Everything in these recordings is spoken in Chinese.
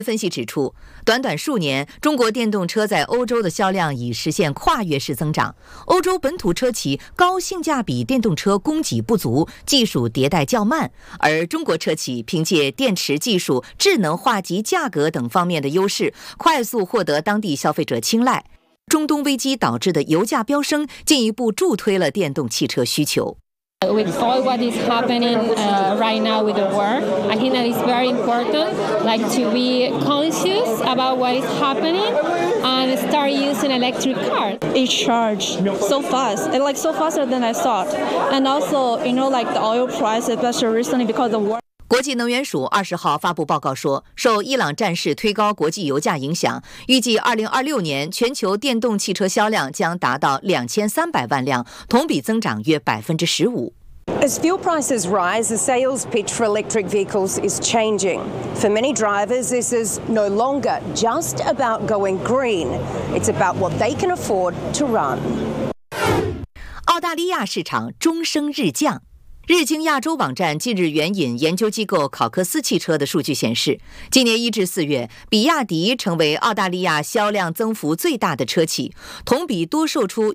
分析指出，短短数年，中国电动车在欧洲的销量已实现跨越式增长。欧洲本土车企高性价比电动车供给不足，技术迭代较慢，而中国车企凭借电池技术、智能化及价格等方面的优势，快速获得当地消费者青睐。中东危机导致的油价飙升，进一步助推了电动汽车需求。 With all what is happening right now with the war, I think that it's very important, like to be conscious about what is happening and start using electric cars. It charged so fast, like so faster than I thought. And also, like the oil price, especially recently because of war. 国际能源署20号发布报告说，受伊朗战事推高国际油价影响，预计2026年全球电动汽车销量将达到2300万辆，同比增长约15%。 As fuel prices rise, the sales pitch for electric vehicles is changing. For many drivers, this is no longer just about going green. It's about what they can afford to run. 澳大利亚市场终升日降。日经亚洲网站近日援引研究机构考克斯汽车的数据显示，今年1至4月，比亚迪成为澳大利亚销量增幅最大的车企，同比多售出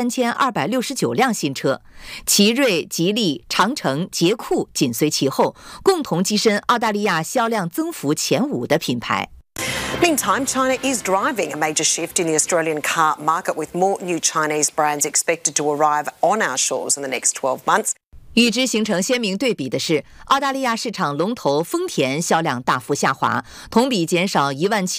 13269辆新车。奇瑞、吉利、长城、捷酷紧随其后，共同跻身澳大利亚销量增幅前5的品牌。 Meantime, China is driving a major shift in the Australian car market, with more new Chinese brands expected to arrive on our shores in the next 12 months. 与之形成鲜明对比的是，澳大利亚市场龙头丰田销量大幅下滑，同比减少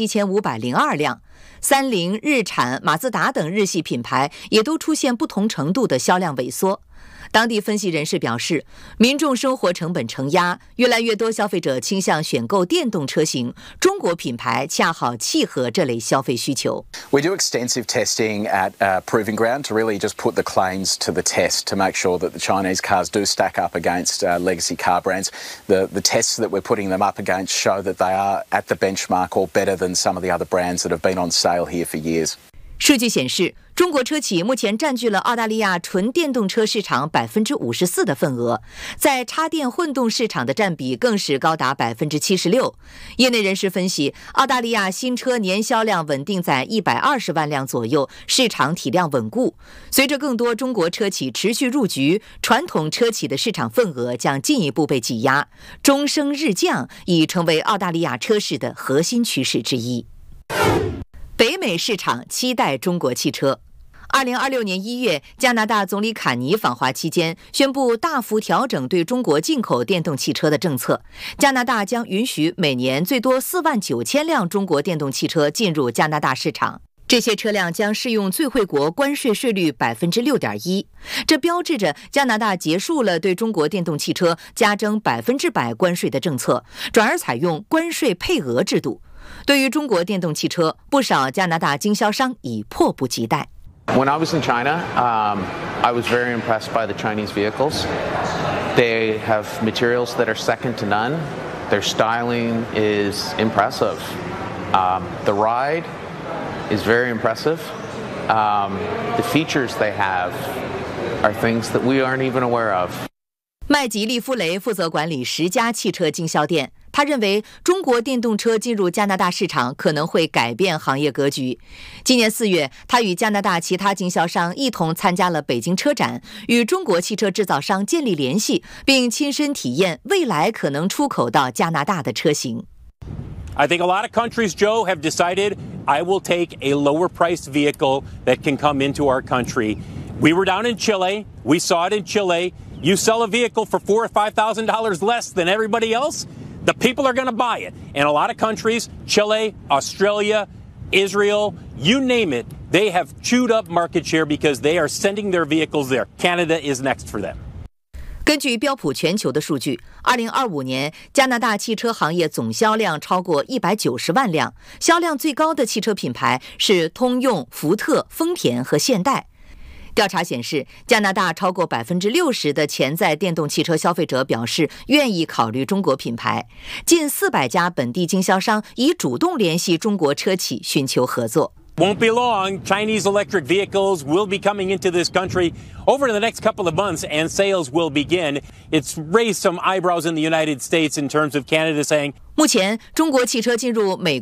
17502辆。三菱、日产、马自达等日系品牌也都出现不同程度的销量萎缩。当地分析人士表示，民众生活成本承压，越来越多消费者倾向选购电动车型，中国品牌恰好契合这类消费需求。 We do extensive testing at Proving Ground to really just put the claims to the test to make sure that the Chinese cars do stack up against legacy car brands. The tests that we're putting them up against show that they are at the benchmark or better than some of the other brands that have been on sale here for years. 数据显示，中国车企目前占据了澳大利亚纯电动车市场54%的份额，在插电混动市场的占比更是高达76%。业内人士分析，澳大利亚新车年销量稳定在120万辆左右，市场体量稳固。随着更多中国车企持续入局，传统车企的市场份额将进一步被挤压，终升日降已成为澳大利亚车市的核心趋势之一。北美市场期待中国汽车。2026年1月，加拿大总理坎尼访华期间宣布大幅调整对中国进口电动汽车的政策，加拿大将允许每年最多49000辆中国电动汽车进入加拿大市场。这些车辆将适用最惠国关税税率6.1%，这标志着加拿大结束了对中国电动汽车加征100%关税的政策，转而采用关税配额制度。对于中国电动汽车，不少加拿大经销商已迫不及待。 When I was in China, I was very impressed by the Chinese vehicles. They have materials that are second to none. Their styling is impressive. The ride is very impressive. The features they have are things that we aren't even aware of. 麦吉利夫雷负责管理10家汽车经销店。他认为，中国电动车进入加拿大市场可能会改变行业格局。今年4月，他与加拿大其他经销商一同参加了北京车展，与中国汽车制造商建立联系，并亲身体验未来可能出口到加拿大的车型。 I think a lot of countries, Joe, have decided I will take a lower-priced vehicle that can come into our country. We were down in Chile. We saw it in Chile. You sell a vehicle for $4,000 or $5,000 less than everybody else, the people are going to buy it. And a lot of countries, Chile, Australia, Israel, you name it, they have chewed up market share because they are sending their vehicles there. Canada is next for them. 根据标普全球的数据，2025年加拿大汽车行业总销量超过190万辆，销量最高的汽车品牌是通用、福特、丰田和现代。调查显示，加拿大超过60%的潜在电动汽车消费者表示愿意考虑中国品牌，近400家本地经销商已主动联系中国车企寻求合作。 Won't be long. Chinese electric vehicles will be coming into this country over the next couple of months, and sales will begin. It's raised some eyebrows in the United States in terms of Canada saying, 目前中国汽车进入美